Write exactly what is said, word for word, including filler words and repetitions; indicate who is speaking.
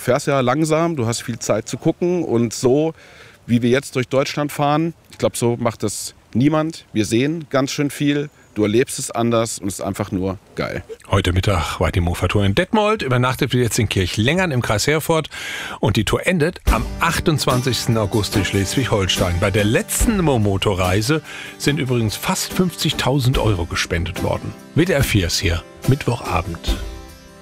Speaker 1: fährst ja langsam, du hast viel Zeit zu gucken und so, wie wir jetzt durch Deutschland fahren, ich glaube, so macht das niemand. Wir sehen ganz schön viel. Du erlebst es anders und es ist einfach nur geil.
Speaker 2: Heute Mittag war die Mofa-Tour in Detmold, übernachtet wird jetzt in Kirchlengern im Kreis Herford und die Tour endet am achtundzwanzigsten August in Schleswig-Holstein. Bei der letzten Momoto-Reise sind übrigens fast fünfzigtausend Euro gespendet worden. W D R vier ist hier, Mittwochabend.